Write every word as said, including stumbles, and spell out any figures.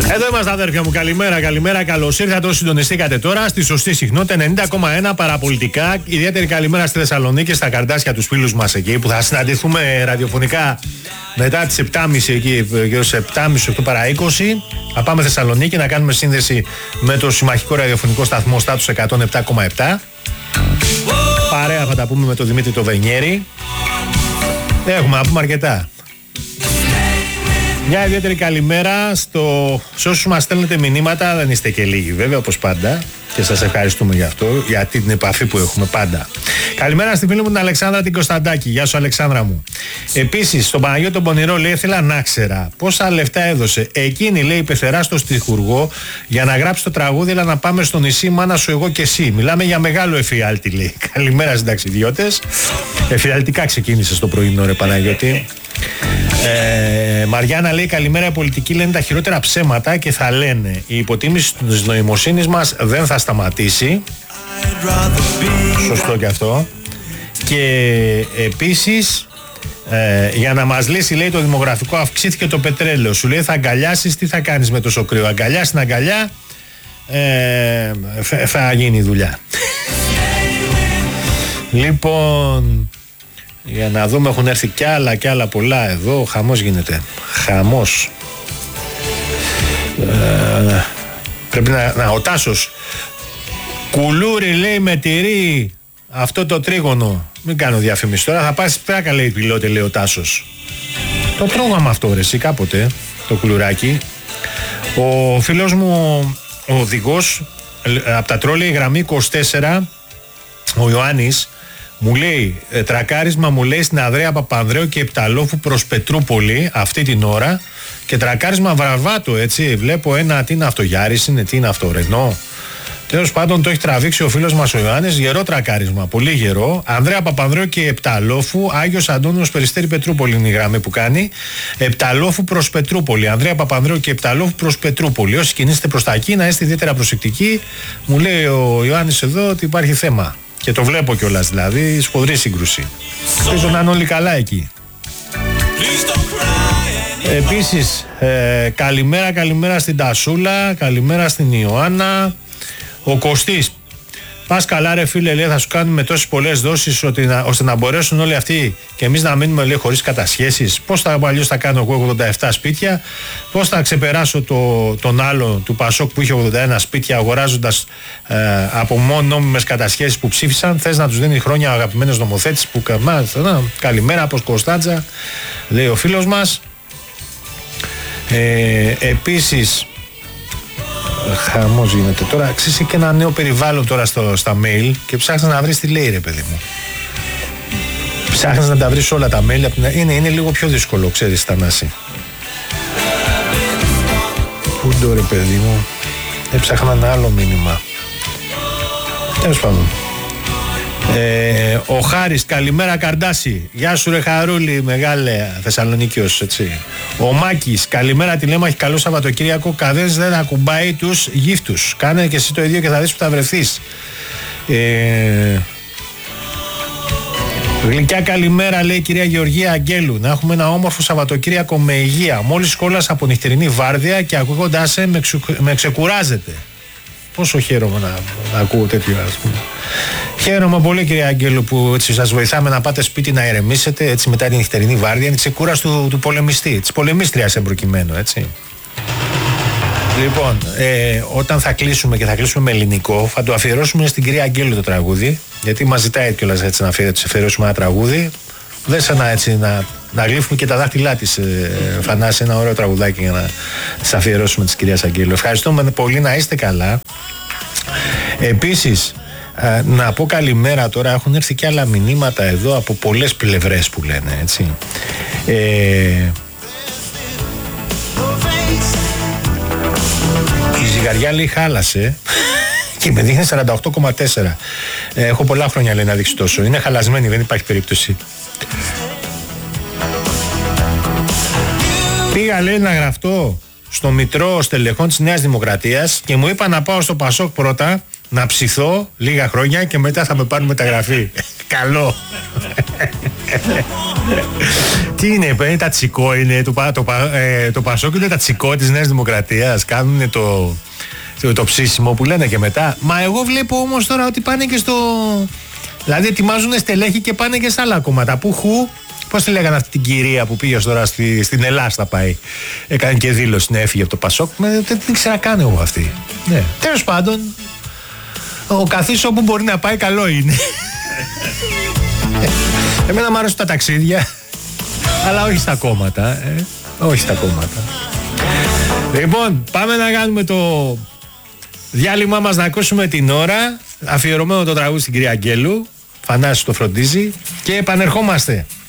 Εδώ είμαστε, αδέρφια μου. Καλημέρα, καλημέρα. Καλώς ήρθατε όσοι συντονιστήκατε τώρα στη σωστή συχνότητα ενενήντα κόμμα ένα παραπολιτικά. Ιδιαίτερη καλημέρα στη Θεσσαλονίκη, στα καρδάσια τους φίλους μας εκεί που θα συναντηθούμε ραδιοφωνικά μετά τις επτά και μισή εκεί, γύρω στις επτά και μισή, οκτώ παρά είκοσι. Θα πάμε Θεσσαλονίκη να κάνουμε σύνδεση με το συμμαχικό ραδιοφωνικό σταθμό Στάτους εκατόν επτά κόμμα επτά. Παρέα θα τα πούμε με τον Δημήτρη το Βενιέρη. Έχουμε να πούμε αρκετά. Μια ιδιαίτερη καλημέρα στο... σε όσους μας στέλνετε μηνύματα. Δεν είστε και λίγοι βέβαια, όπως πάντα, και σας ευχαριστούμε για αυτό, για την επαφή που έχουμε πάντα. Καλημέρα στη φίλη μου την Αλεξάνδρα την Κωνσταντάκη. Γεια σου, Αλεξάνδρα μου. Επίσης στον Παναγιώτο τον Πονηρό λέει: ήθελα να ξέρα πόσα λεφτά έδωσε εκείνη, λέει, πεθερά στο στιχουργό για να γράψει το τραγούδι, αλλά να πάμε στο νησί, μάνα σου εγώ και εσύ. Μιλάμε για μεγάλο εφιάλτη, λέει. Καλημέρα συνταξιδιώτες. Εφιαλτικά ξεκίνησε το πρωινό, ρε Παναγιώτη. Ε, Μαριάννα λέει: καλημέρα. Οι πολιτικοί λένε τα χειρότερα ψέματα και θα λένε. Η υποτίμηση της νοημοσύνης μας δεν θα σταματήσει. Σωστό και αυτό. Και επίσης ε, για να μας λύσει, λέει, το δημογραφικό, αυξήθηκε το πετρέλαιο. Σου λέει: θα αγκαλιάσεις, τι θα κάνεις με τόσο κρύο? Αγκαλιάσεις την αγκαλιά, ε, θα, θα γίνει η δουλειά. Λοιπόν, για να δούμε, έχουν έρθει κι άλλα κι άλλα πολλά εδώ. Χαμός γίνεται. Χαμός. Ε, πρέπει να, να... Ο Τάσος. Κουλούρι, λέει, με τυρί αυτό το τρίγωνο. Μην κάνω διαφήμιση τώρα. Θα πας πράκα, λέει, πιλότε, λέει ο Τάσος. Το τρώγαμε αυτό, ρε, εσύ, κάποτε. Το κουλουράκι. Ο φίλος μου, ο οδηγός, από τα τρόλια γραμμή είκοσι τέσσερα, ο Ιωάννης, μου λέει ε, τρακάρισμα, μου λέει, στην Ανδρέα Παπανδρέου και Επταλόφου προς Πετρούπολη αυτή την ώρα, και τρακάρισμα Βραβάτο, έτσι. Βλέπω ένα, τι είναι αυτό, Γιάρης είναι, τι είναι αυτό, Ρενό. Τέλος πάντων, το έχει τραβήξει ο φίλος μας ο Ιωάννης. Γερό τρακάρισμα, πολύ γερό. Ανδρέα Παπανδρέου και Επταλόφου, Άγιος Αντώνιος Περιστέρη Πετρούπολη είναι η γραμμή που κάνει. Επταλόφου προς Πετρούπολη. Ανδρέα Παπανδρέου και Επταλόφου προς Πετρούπολη. Όσοι κινήσετε προς τα εκεί, να είστε ιδιαίτερα προσεκτικοί. Μου λέει ο Ιωάννης εδώ ότι υπάρχει θέμα. Και το βλέπω κιόλας, δηλαδή, σφοδρή σύγκρουση. Ελπίζω να είναι όλοι καλά εκεί. Επίσης, ε, καλημέρα, καλημέρα στην Τασούλα, καλημέρα στην Ιωάννα. Ο Κωστής: πας καλά, ρε φίλε, λέει, θα σου κάνουμε τόσες πολλές δόσεις ότι να, ώστε να μπορέσουν όλοι αυτοί και εμείς να μείνουμε, λέει, χωρίς κατασχέσεις. Πώς θα, αλλιώς θα κάνω εγώ ογδόντα επτά σπίτια? Πώς θα ξεπεράσω το, τον άλλο του Πασόκ που είχε ογδόντα ένα σπίτια, αγοράζοντας ε, από μόνο νόμιμες κατασχέσεις που ψήφισαν? Θες να τους δίνει χρόνια ο αγαπημένος νομοθέτης που καμά? Καλημέρα από Κωνσταντζα, λέει ο φίλος μας. Ε, επίσης, χαμός γίνεται τώρα. Ξέρεις, και ένα νέο περιβάλλον τώρα στο, στα mail, και ψάχνεις να βρεις τι λέει, ρε παιδί μου. Ψάχνεις να τα βρεις όλα τα mail. Είναι, είναι λίγο πιο δύσκολο, ξέρεις, Θανάση. Πού το, ρε παιδί μου. Έψαχνα ένα άλλο μήνυμα. Τέλος πάντων. Ε, ο Χάρης: καλημέρα Καρντάση. Γεια σου, ρε Χαρούλη, μεγάλε Θεσσαλονίκιος, έτσι. Ο Μάκης: καλημέρα τηλέμαχη, καλό Σαββατοκύριακο. Κανένας δεν ακουμπάει τους γύφτους. Κάνε και εσύ το ίδιο και θα δεις που θα βρεθείς. ε, Γλυκιά καλημέρα, λέει η κυρία Γεωργία Αγγέλου. Να έχουμε ένα όμορφο Σαββατοκύριακο με υγεία. Μόλις σκόλασα από νυχτερινή βάρδια και ακούγοντάς σε με, ξου, με ξεκουράζεται. Πόσο χαίρομαι να, να ακούω τέτοιο, ας πούμε. Χαίρομαι πολύ, κυρία Αγγέλου, που έτσι σας βοηθάμε να πάτε σπίτι να ηρεμήσετε, έτσι, μετά την νυχτερινή βάρδια. Είναι ξεκούραση του, του πολεμιστή, της πολεμίστριας εμπροκειμένου, έτσι. Λοιπόν, ε, όταν θα κλείσουμε, και θα κλείσουμε με ελληνικό, θα το αφιερώσουμε στην κυρία Αγγέλου το τραγούδι, γιατί μας ζητάει κιόλας, έτσι, να αφιερώσουμε ένα τραγούδι. Δεν σαν να, έτσι, να, να γλύφουμε και τα δάχτυλά της, ε, Φανάση, ένα ωραίο τραγουδάκι για να τις αφιερώσουμε της κυρίας Αγγέλου. Ευχαριστούμε πολύ, να είστε καλά. Επίσης, ε, να πω καλημέρα τώρα, έχουν έρθει και άλλα μηνύματα εδώ από πολλές πλευρές που λένε, έτσι. Ε, η ζυγαριά, λέει, χάλασε και με δείχνει σαράντα οκτώ κόμμα τέσσερα. Ε, έχω πολλά χρόνια, λέει, να δείξει τόσο. Είναι χαλασμένη, δεν υπάρχει περίπτωση. Πήγα, λέει, να γραφτώ στο Μητρό Στελεχών της Νέας Δημοκρατίας και μου είπα να πάω στο Πασόκ πρώτα να ψηθώ λίγα χρόνια και μετά θα με πάρουν μεταγραφή. Καλό. Τι είναι, είναι τα τσικό, είναι το, το, ε, το Πασόκ είναι τα τσικό της Νέας Δημοκρατίας. Κάνουν το, το, το ψήσιμο που λένε και μετά. Μα εγώ βλέπω όμως τώρα ότι πάνε και στο... Δηλαδή ετοιμάζουν στελέχη και πάνε και στα άλλα κόμματα. Που χου, πώς τη λέγανε αυτή την κυρία που πήγε τώρα στη, στην Ελλάδα θα πάει. Έκανε και δήλωση να έφυγε από το Πασόκ. Δεν την ξέρα καν εγώ αυτή. Ναι. Τέλος πάντων, ο καθής όπου μπορεί να πάει καλό είναι. Εμένα μου αρέσουν τα ταξίδια, αλλά όχι στα κόμματα. Ε. Όχι στα κόμματα. Λοιπόν, πάμε να κάνουμε το διάλειμμα μας, να ακούσουμε την ώρα. Αφιερωμένο το τραγούδι στην κυρία Αγγέλου. Φανάσης το φροντίζει. Και επανερχόμαστε.